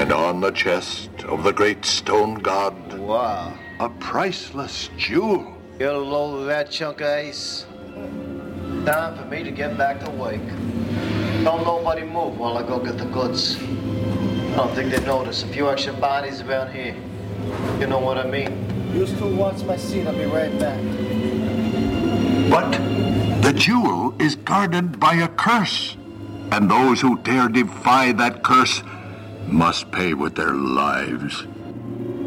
And on the chest of the great stone god, Wow. a priceless jewel. Get a load of that chunk of ice. Time for me to get back to work. Don't nobody move while I go get the goods. I don't think they notice. A few extra bodies around here. You know what I mean? You two watch my seat. I'll be right back. But the jewel is guarded by a curse. And those who dare defy that curse must pay with their lives.